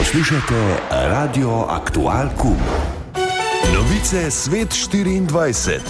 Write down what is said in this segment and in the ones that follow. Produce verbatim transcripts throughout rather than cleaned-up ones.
Poslušajte Radio Aktual Kum. Novice Svet štiriindvajset.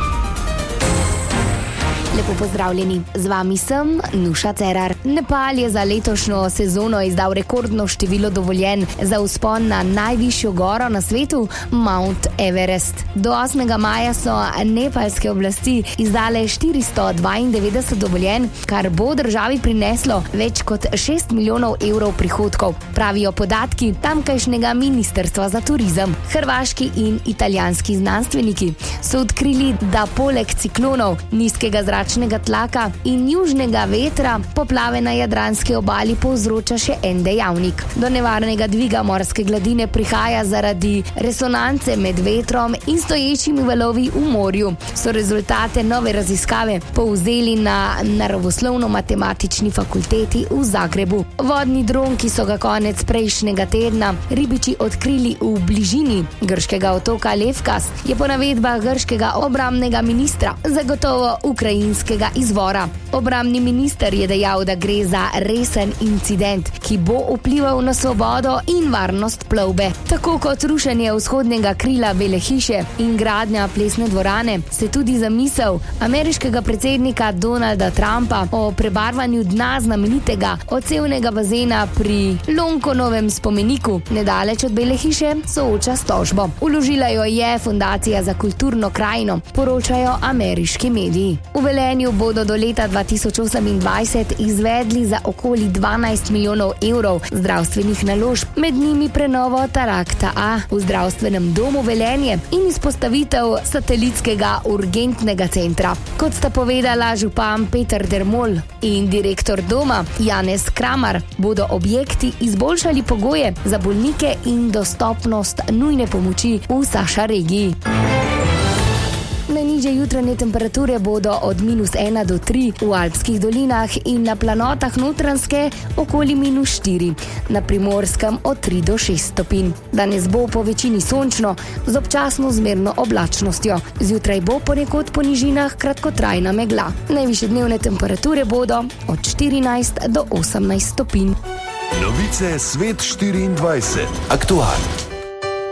Lepo pozdravljeni, z vami sem Nuša Cerar. Nepal je za letošnjo sezono izdal rekordno število dovoljenj za vzpon na najvišjo goro na svetu, Mount Everest. Do osmega maja so nepalske oblasti izdale štiristo dvaindevetdeset dovoljenj, kar bo državi prineslo več kot šest milijonov evrov prihodkov, pravijo podatki tamkajšnjega ministrstva za turizem. Hrvaški in italijanski znanstveniki so odkrili, da poleg ciklonov, nizkega zračnega tlaka in južnega vetra poplave na jadranski obali povzroča še en dejavnik. Do nevarnega dviga morske gladine prihaja zaradi resonance med vetrom in stoječimi valovi v morju. So rezultate nove raziskave povzeli na Naravoslovno-matematični fakulteti v Zagrebu. Vodni dron, ki so ga konec prejšnjega tedna ribiči odkrili v bližini grškega otoka Lefkas, je po navedbah grškega obrambnega ministra zagotovo ukrajinskega izvora. Obrambni minister je dejal, da gre za resen incident, ki bo vplival na svobodo in varnost plovbe. Tako kot rušenje vzhodnega krila Bele hiše in gradnja plesne dvorane, se tudi zamisel ameriškega predsednika Donalda Trumpa o prebarvanju dna znamenitega odsevnega bazena pri Lonconovem spomeniku nedaleč od Bele hiše sooča s tožbo. Vložila jo je Fundacija za kulturno krajino, poročajo ameriški mediji. V Velenju bodo do leta dva tisoč osemindvajset izvedli za okoli dvanajst milijonov evrov zdravstvenih naložb, med njimi prenovo Tarakta A v zdravstvenem domu Velenje in izpostavitev satelitskega urgentnega centra. Kot sta povedala župan Peter Dermol in direktor doma Janez Kramar, bodo objekti izboljšali pogoje za bolnike in dostopnost nujne pomoči v Saša regiji. Najnižje jutranje temperature bodo od minus ena do tri v alpskih dolinah in na planotah Notranjske okoli minus štiri, na Primorskem od tri do šest stopinj. Danes bo po večini sončno z občasno zmerno oblačnostjo. Zjutraj bo ponekod po nižinah kratkotrajna megla. Najvišje dnevne temperature bodo od štirinajst do osemnajst stopinj. Novice Svet štiriindvajset. Aktual.